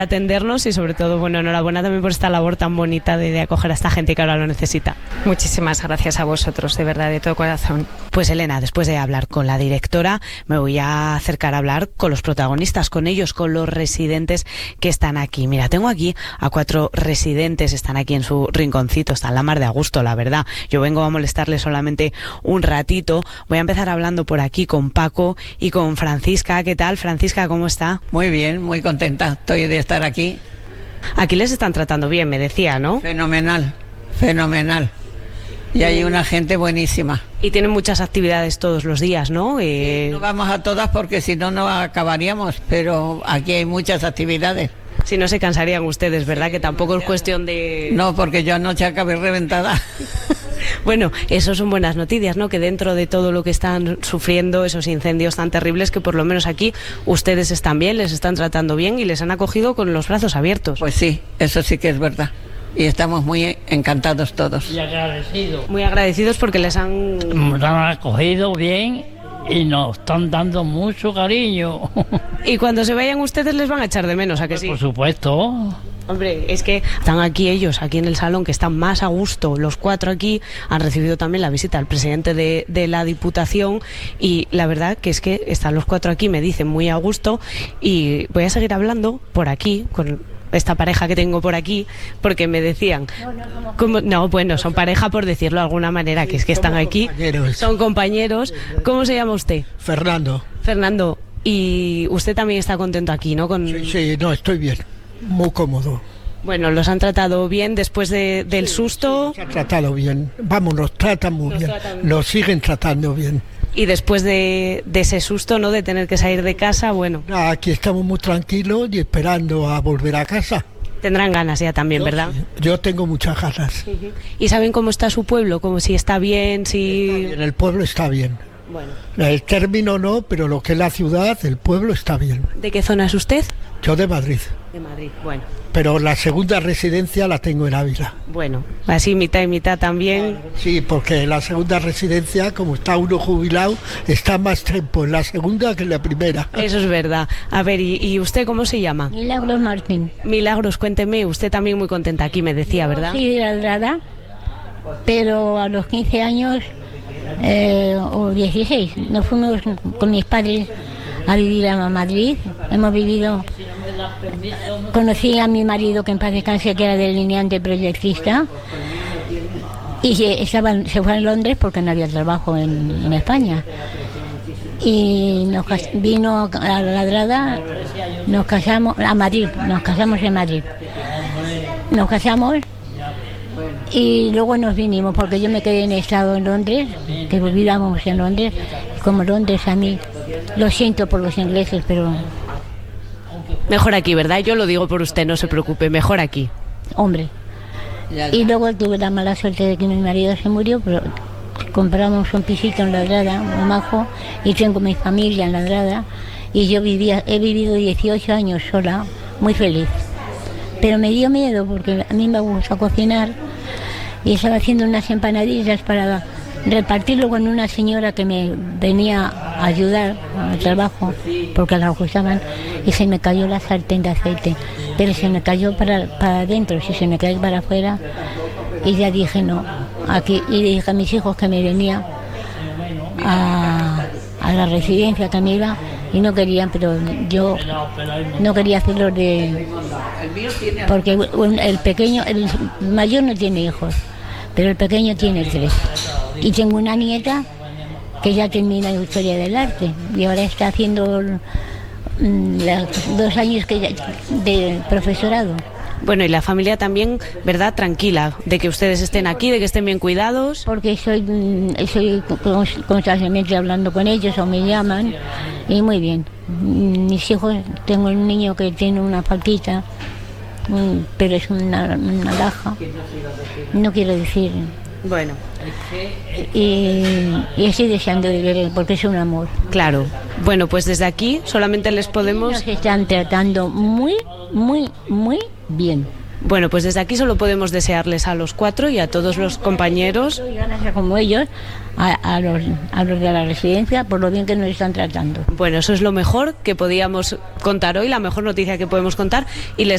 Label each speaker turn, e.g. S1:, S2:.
S1: atendernos y sobre todo, bueno, enhorabuena también por esta labor tan bonita de acoger a esta gente que ahora lo necesita.
S2: Muchísimas gracias a vosotros, de verdad, de todo corazón.
S1: Pues Elena, después de hablar con la directora, me voy a acercar a hablar con los protagonistas, con ellos, con los residentes que están aquí. Mira, tengo aquí a 4 residentes, están aquí en su rinconcito, están la mar de a gusto, la verdad. Yo vengo a molestarles solamente un ratito. Voy a empezar hablando por aquí con Paco y con Francisca. ¿Qué tal, Francisca? ¿Cómo está?
S3: Muy bien, muy contenta. Estoy de estar aquí.
S1: Aquí les están tratando bien, me decía, ¿no?
S3: Fenomenal, fenomenal. Y hay una gente buenísima.
S1: Y tienen muchas actividades todos los días, ¿no?
S3: No vamos a todas porque si no, no acabaríamos, pero aquí hay muchas actividades.
S1: Si no se cansarían ustedes, ¿verdad? Que tampoco es cuestión de...
S3: No, porque yo anoche acabé reventada.
S1: Bueno, eso son buenas noticias, ¿no? Que dentro de todo lo que están sufriendo, esos incendios tan terribles, que por lo menos aquí ustedes están bien, les están tratando bien y les han acogido con los brazos abiertos.
S3: Pues sí, eso sí que es verdad. Y estamos muy encantados todos.
S4: Y agradecidos.
S1: Muy agradecidos porque les han...
S4: Nos han acogido bien y nos están dando mucho cariño.
S1: Y cuando se vayan ustedes les van a echar de menos, ¿a que sí?
S4: Por supuesto.
S1: Hombre, es que están aquí ellos, aquí en el salón, que están más a gusto. Los 4 aquí han recibido también la visita del presidente de la Diputación y la verdad que es que están los 4 aquí, me dicen muy a gusto y voy a seguir hablando por aquí con esta pareja que tengo por aquí, porque me decían, bueno, son pareja por decirlo de alguna manera, que es que están aquí, son compañeros. ¿Cómo se llama usted?
S5: Fernando.
S1: Fernando, y usted también está contento aquí, ¿no?
S5: Sí, no, estoy bien, muy cómodo.
S1: Bueno, los han tratado bien después del susto.
S5: Nos han tratado bien, vamos, nos tratan muy bien, nos siguen tratando bien.
S1: Y después de ese susto, ¿no? De tener que salir de casa, bueno.
S5: Aquí estamos muy tranquilos y esperando a volver a casa.
S1: Tendrán ganas ya también, ¿verdad?
S5: Sí, yo tengo muchas ganas.
S1: ¿Y saben cómo está su pueblo? Como si está bien, si...
S5: Está bien, el pueblo está bien.
S1: Bueno.
S5: El término no, pero lo que es la ciudad, el pueblo está bien.
S1: ¿De qué zona es usted?
S5: Yo de Madrid.
S1: De Madrid, bueno.
S5: Pero la segunda residencia la tengo en Ávila.
S1: Bueno, así mitad y mitad también.
S5: Sí, porque la segunda residencia, como está uno jubilado, está más tiempo en la segunda que en la primera.
S1: Eso es verdad. A ver, ¿y usted cómo se llama?
S6: Milagros Martín.
S1: Milagros, cuénteme, usted también muy contenta aquí, me decía, ¿verdad?
S6: Sí, de Ladrada, pero a los 15 años o 16 nos fuimos con mis padres a vivir a Madrid. Hemos vivido... Conocí a mi marido, que en paz descanse, que era delineante proyectista, y se fue a Londres porque no había trabajo en España. Y vino a Ladrada, nos casamos a Madrid, nos casamos en Madrid. Nos casamos y luego nos vinimos porque yo me quedé en estado en Londres, que vivíamos en Londres. Como Londres, a mí, lo siento por los ingleses, pero...
S1: Mejor aquí, ¿verdad? Yo lo digo por usted, no se preocupe, mejor aquí.
S6: Hombre. Y luego tuve la mala suerte de que mi marido se murió, pero compramos un pisito en Ladrada, muy majo, y tengo mi familia en Ladrada, y yo he vivido 18 años sola, muy feliz. Pero me dio miedo porque a mí me gusta cocinar y estaba haciendo unas empanadillas para repartirlo con una señora que me venía a ayudar al trabajo porque la gustaban, y se me cayó la sartén de aceite, pero se me cayó para adentro. Si se me cae para afuera, y ya dije no, aquí, y dije a mis hijos que me venía a la residencia que me iba, y no querían, pero yo no quería hacerlo porque el pequeño, el mayor no tiene hijos, pero el pequeño tiene 3. Y tengo una nieta que ya termina la historia del arte y ahora está haciendo 2 años de profesorado.
S1: Bueno, y la familia también, ¿verdad? Tranquila de que ustedes estén aquí, de que estén bien cuidados.
S6: Porque estoy constantemente hablando con ellos o me llaman, y muy bien. Mis hijos, tengo un niño que tiene una faltita, pero es una laja, no quiero decir.
S1: Bueno.
S6: Y estoy deseando de ver, porque es un amor.
S1: Claro. Bueno, pues desde aquí solamente les podemos...
S6: Nos están tratando muy, muy, muy bien.
S1: Bueno, pues desde aquí solo podemos desearles a los 4 y a todos los compañeros...
S6: Como ellos, a los de la residencia, por lo bien que nos están tratando.
S1: Bueno, eso es lo mejor que podíamos contar hoy, la mejor noticia que podemos contar, y les